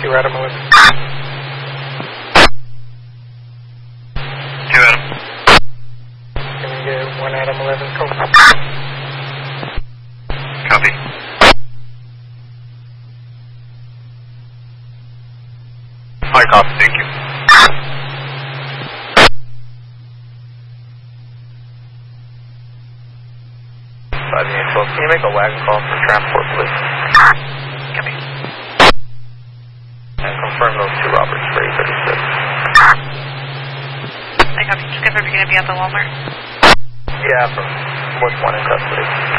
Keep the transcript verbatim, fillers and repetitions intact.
two Adam eleven. two Adam. Can we get one Adam eleven? Copy. Copy. Hi, copy. Thank you. five eight twelve. Can you make a wagon call for transport, please? Copy. And confirm those two Roberts for eight thirty-six. I copy. Just confirm you're going to be at the Walmart. Yeah, from with one in custody.